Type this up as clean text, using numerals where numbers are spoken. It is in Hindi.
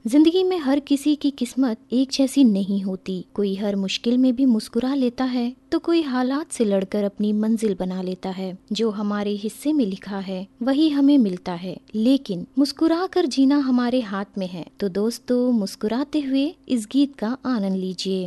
जिंदगी में हर किसी की किस्मत एक जैसी नहीं होती। कोई हर मुश्किल में भी मुस्कुरा लेता है तो कोई हालात से लड़कर अपनी मंजिल बना लेता है। जो हमारे हिस्से में लिखा है वही हमें मिलता है, लेकिन मुस्कुरा कर जीना हमारे हाथ में है। तो दोस्तों, मुस्कुराते हुए इस गीत का आनंद लीजिए।